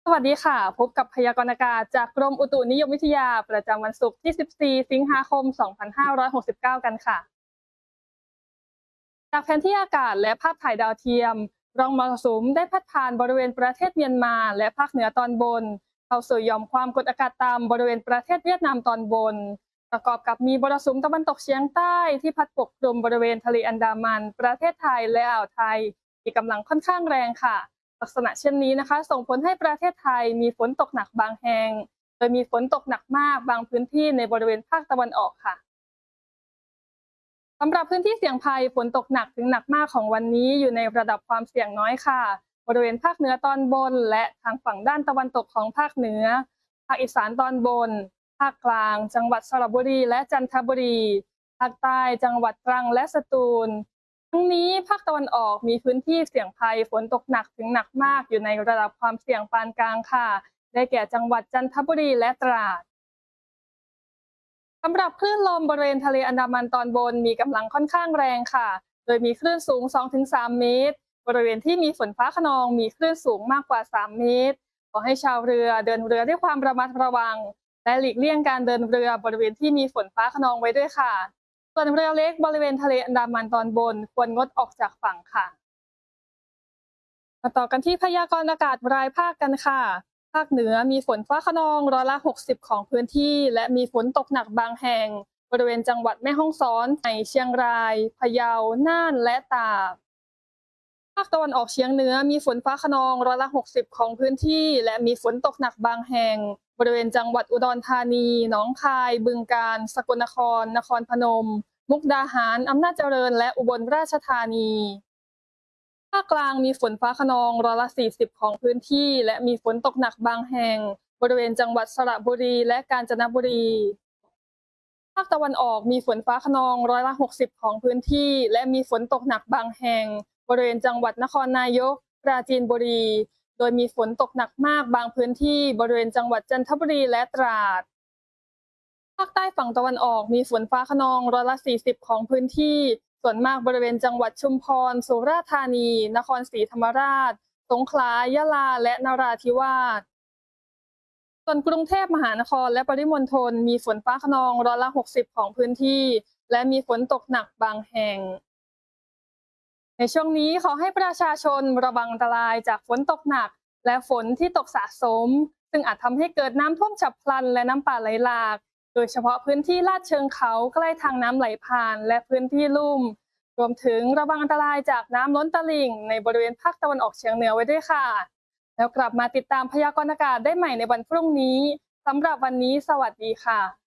สวัสดีค่ะพบกับพยากรณ์อากาศจากกรมอุตุนิยมวิทยาประจำวันศุกร์ที่ 14 สิงหาคม 2569 กันค่ะจากแผนที่อากาศและภาพถ่ายดาวเทียมร่องมรสุมได้พัดผ่านบริเวณประเทศเมียนมาและภาคเหนือตอนบนเข้าสู่หย่อมความกดอากาศต่ำบริเวณประเทศเวียดนามตอนบนประกอบกับมีมรสุมตะวันตกเฉียงใต้ที่พัดปกคลุมบริเวณทะเลอันดามันประเทศไทยและอ่าวไทยมีกำลังค่อนข้างแรงค่ะ ลักษณะเช่นนี้นะคะส่งผลให้ประเทศไทยมีฝนตกหนักบางแห่งโดยมีฝนตกหนักมากบางพื้นที่ในบริเวณภาคตะวันออกค่ะสำหรับพื้นที่เสี่ยงภัยฝนตกหนักถึงหนักมากของวันนี้อยู่ในระดับความเสี่ยงน้อยค่ะบริเวณภาคเหนือตอนบนและทางฝั่งด้านตะวันตกของภาคเหนือภาคอีสานตอนบนภาคกลางจังหวัดสระบุรีและจันทบุรีภาคใต้จังหวัดตรังและสตูล ทั้งนี้ภาคตะวันออกมีพื้นที่เสี่ยงภัยฝนตกหนักถึงหนักมากอยู่ในระดับความเสี่ยงปานกลางค่ะได้แก่จังหวัดจันทบุรีและตราดสำหรับคลื่นลมบริเวณทะเลอันดามันตอนบนมีกำลังค่อนข้างแรงค่ะโดยมีคลื่นสูง 2-3 เมตรบริเวณที่มีฝนฟ้าคะนองมีคลื่นสูงมากกว่า 3 เมตรขอให้ชาวเรือเดินเรือด้วยความระมัดระวังและหลีกเลี่ยงการเดินเรือบริเวณที่มีฝนฟ้าคะนองไว้ด้วยค่ะส่วนเรือเล็กบริเวณทะเลอันดามันตอนบนควรงดออกจากฝั่งค่ะ มาต่อกันที่พยากรณ์อากาศรายภาคกันค่ะ ภาคเหนือมีฝนฟ้าคะนอง60%ของพื้นที่และมีฝนตกหนักบางแห่งบริเวณจังหวัดแม่ฮ่องสอนในเชียงรายพะเยาน่านและตากภาคตะวันออกเฉียงเหนือมีฝนฟ้าคะนอง60%ของพื้นที่และมีฝนตกหนักบางแห่งบริเวณจังหวัดอุดรธานีหนองคายบึงกาฬสกลนครนครพนมมุกดาหารอำนาจเจริญและอุบลราชธานี ภาคกลางมีฝนฟ้าคะนอง40%ของพื้นที่และมีฝนตกหนักบางแห่งบริเวณจังหวัดสระบุรีและกาญจนบุรีภาคตะวันออกมีฝนฟ้าคะนอง60%ของพื้นที่และมีฝนตกหนักบางแห่งบริเวณจังหวัดนครนายกปราจีนบุรีโดยมีฝนตกหนักมากบางพื้นที่บริเวณจังหวัดจันทบุรีและตราด ภาคใต้ฝั่งตะวันออกมีฝนฟ้าคะนอง40%ของพื้นที่ส่วนมากบริเวณจังหวัดชุมพรสุราษฎร์ธานีนครศรีธรรมราชสงขลายะลาและนราธิวาสส่วนกรุงเทพมหานครและปริมณฑลมีฝนฟ้าคะนอง60%ของพื้นที่และมีฝนตกหนักบางแห่งในช่วงนี้ขอให้ประชาชนระวังอันตรายจากฝนตกหนักและฝนที่ตกสะสมซึ่งอาจทำให้เกิดน้ำท่วมฉับพลันและน้ำป่าไหลหลาก โดยเฉพาะพื้นที่ลาดเชิงเขาใกล้ทางน้ำไหลผ่านและพื้นที่ลุ่มรวมถึงระวังอันตรายจากน้ำล้นตลิ่งในบริเวณภาคตะวันออกเฉียงเหนือไว้ด้วยค่ะแล้วกลับมาติดตามพยากรณ์อากาศได้ใหม่ในวันพรุ่งนี้สำหรับวันนี้สวัสดีค่ะ